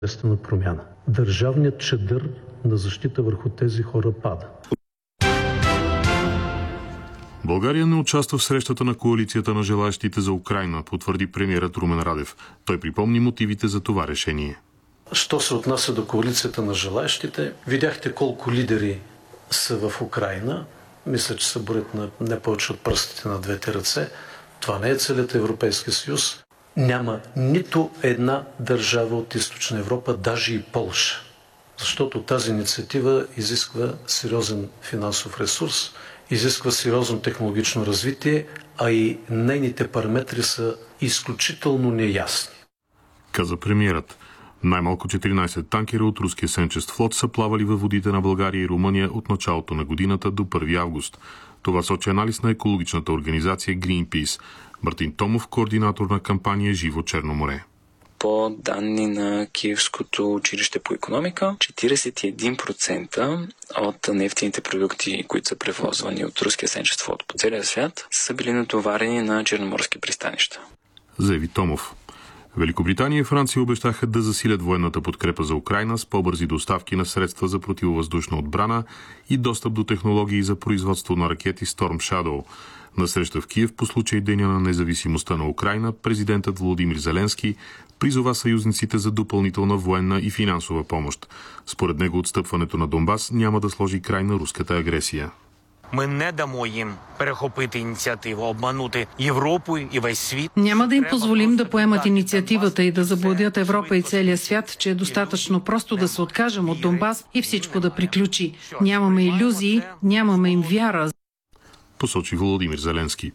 естествена промяна. Държавният чадър на защита върху тези хора пада. България не участва в срещата на коалицията на желаящите за Украйна, потвърди премиерът Румен Радев. Той припомни мотивите за това решение. Що се отнася до коалицията на желаящите, видяхте колко лидери са в Украйна. Мисля, че се борят на не повече от пръстите на двете ръце. Това не е целият Европейски съюз. Няма нито една държава от Източна Европа, даже и Полша. Защото тази инициатива изисква сериозен финансов ресурс, изисква сериозно технологично развитие, а и нейните параметри са изключително неясни. Каза премиерът. Най-малко 14 танкера от руския сенчест флот са плавали във водите на България и Румъния от началото на годината до 1 август. Това сочи анализ на екологичната организация Greenpeace. Мартин Томов, координатор на кампания Живо Черно море. По данни на Киевското училище по икономика, 41% от нефтените продукти, които са превозвани от руския сенчест флот по целия свят, са били натоварени на черноморски пристанища. Заяви Томов. Великобритания и Франция обещаха да засилят военната подкрепа за Украйна с по-бързи доставки на средства за противовъздушна отбрана и достъп до технологии за производство на ракети Storm Shadow. На среща в Киев по случай Деня на независимостта на Украйна, президентът Володимир Зеленски призова съюзниците за допълнителна военна и финансова помощ. Според него отстъпването на Донбас няма да сложи край на руската агресия. Ми не дамо їм перехопити ініціативу, обманути Європу і весь світ. Няма да им позволим да поемат инициативата и да заблудят Европа и целия свят, че е достатъчно просто да се откажем от Донбас и всичко да приключи. Нямаме илюзии, нямаме им вяра. Посочи Володимир Зеленски.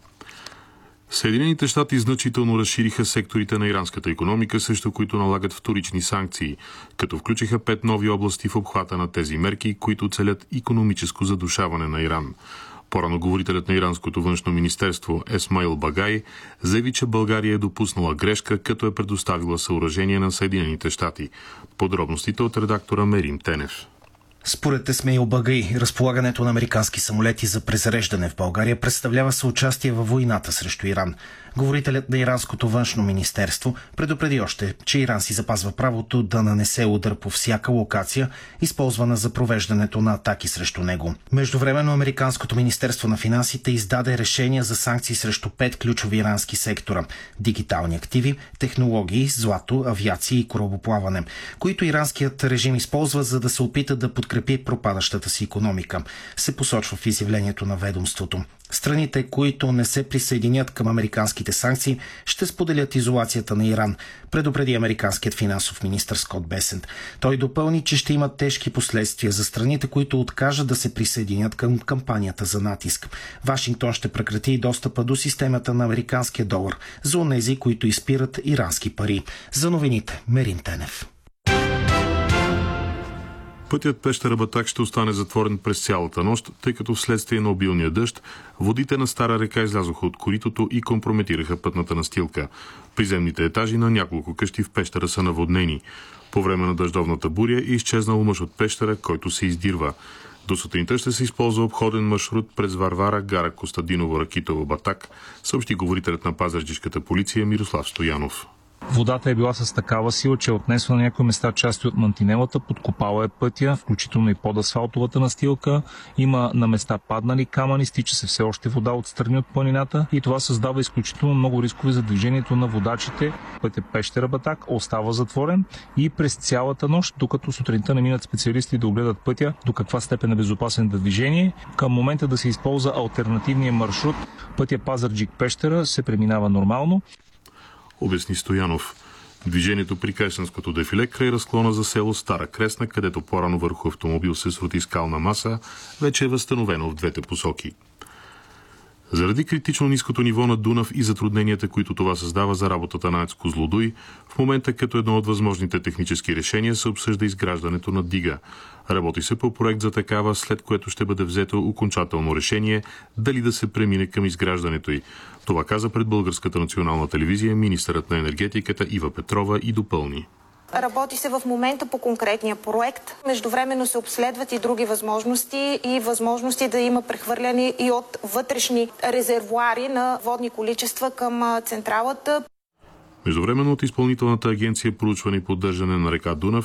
Съединените щати значително разшириха секторите на иранската икономика, срещу които налагат вторични санкции, като включиха 5 нови области в обхвата на тези мерки, които целят икономическо задушаване на Иран. По-рано говорителят на иранското външно министерство Есмаил Багай заяви, че България е допуснала грешка, като е предоставила съоръжение на Съединените щати. Подробностите от редактора Мерим Тенев. Според Есмаил Багай, разполагането на американски самолети за презареждане в България представлява съучастие във войната срещу Иран. Говорителят на иранското външно министерство предупреди още, че Иран си запазва правото да нанесе удар по всяка локация, използвана за провеждането на атаки срещу него. Междувременно американското министерство на финансите издаде решения за санкции срещу 5 ключови ирански сектора – дигитални активи, технологии, злато, авиация и корабоплаване, които иранският режим използва, за да се опита да подкрепи пропадащата си икономика, се посочва в изявлението на ведомството. Страните, които не се присъединят към американските санкции, ще споделят изолацията на Иран, предупреди американският финансов министър Скот Бесент. Той допълни, че ще имат тежки последствия за страните, които откажат да се присъединят към кампанията за натиск. Вашингтон ще прекрати и достъпа до системата на американския долар за онези, които изпират ирански пари. За новините, Мерим Тенев. Пътят Пещера Батак ще остане затворен през цялата нощ, тъй като вследствие на обилния дъжд водите на Стара река излязоха от коритото и компрометираха пътната настилка. Приземните етажи на няколко къщи в Пещера са наводнени. По време на дъждовната буря е изчезнал мъж от Пещера, който се издирва. До сутринта ще се използва обходен маршрут през Варвара, гара Костадиново, Ракитово, Батак, съобщи говорителят на пазарджишката полиция Мирослав Стоянов. Водата е била с такава сила, че е отнесла на някои места части от мантинелата, подкопала е пътя, включително и под асфалтовата настилка. Има на места паднали камъни, стича се все още вода отстрани от планината и това създава изключително много рискове за движението на водачите. Пътят Пещера Батак остава затворен и през цялата нощ, докато сутринта не минат специалисти да огледат пътя до каква степен е безопасен за движение. Към момента да се използва алтернативния маршрут, пътя Пазарджик-Пещера се преминава нормално. Обясни Стоянов. Движението при Крешенското дефиле край разклона за село Стара Кресна, където по-рано върху автомобил се срути скална маса, вече е възстановено в двете посоки. Заради критично ниското ниво на Дунав и затрудненията, които това създава за работата на АЕЦ Козлодуй, в момента като едно от възможните технически решения се обсъжда изграждането на дига. Работи се по проект за такава, след което ще бъде взето окончателно решение дали да се премине към изграждането й. Това каза пред Българската национална телевизия министърът на енергетиката Ива Петрова и допълни. Работи се в момента по конкретния проект. Междувременно се обследват и други възможности и възможности да има прехвърляне и от вътрешни резервоари на водни количества към централата. Междувременно от Изпълнителната агенция проучване и поддържане на река Дунав